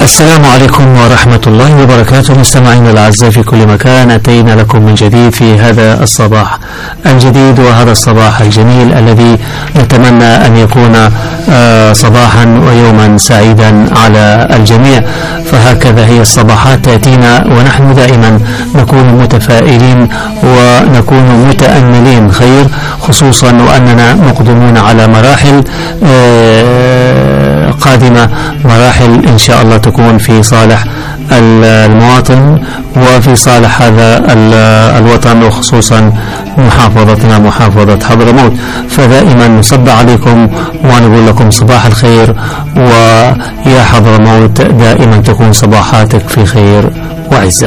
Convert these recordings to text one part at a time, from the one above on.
السلام عليكم ورحمة الله وبركاته. مستمعينا الأعزاء في كل مكان، أتينا لكم من جديد في هذا الصباح الجديد وهذا الصباح الجميل الذي نتمنى أن يكون صباحا ويوما سعيدا على الجميع. فهكذا هي الصباحات تأتينا ونحن دائما نكون متفائلين ونكون متأملين خير، خصوصا وأننا مقدمون على مراحل قادمة، مراحل إن شاء الله تكون في صالح المواطن وفي صالح هذا الوطن، وخصوصا محافظتنا محافظة حضرموت. فدائما نصب عليكم ونقول لكم صباح الخير، ويا حضرموت دائما تكون صباحاتك في خير وعزة.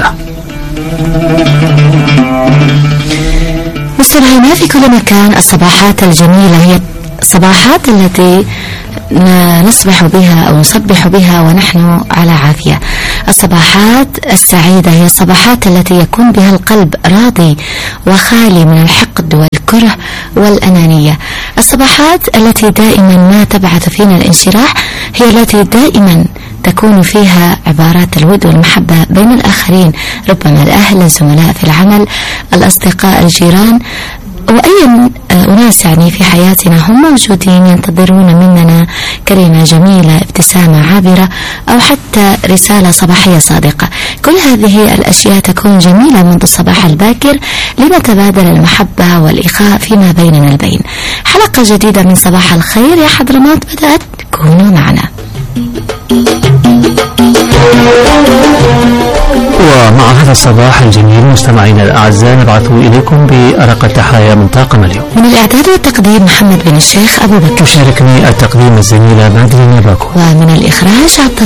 مستمعينا في كل مكان، الصباحات الجميلة هي الصباحات التي نصبح بها أو نصبح بها ونحن على عافية. الصباحات السعيدة هي الصباحات التي يكون بها القلب راضي وخالي من الحقد والكره والأنانية. الصباحات التي دائما ما تبعث فينا الانشراح هي التي دائما تكون فيها عبارات الود والمحبة بين الآخرين، ربما الأهل، الزملاء في العمل، الأصدقاء، الجيران، وأي أناس يعني في حياتنا هم موجودين ينتظرون مننا كلمة جميلة، ابتسامة عابرة، أو حتى رسالة صباحية صادقة. كل هذه الأشياء تكون جميلة منذ الصباح الباكر لنتبادل المحبة والإخاء فيما بيننا البين. حلقة جديدة من صباح الخير يا حضرموت بدأت، كونوا معنا. ومع هذا الصباح الجميل مستمعينا الأعزاء نبعث إليكم بأرق التحايا من طاقم اليوم. من الإعداد والتقديم محمد بن الشيخ أبو بكر، تشاركني التقديم الزميلة مادلين باكو، ومن الإخراج عبد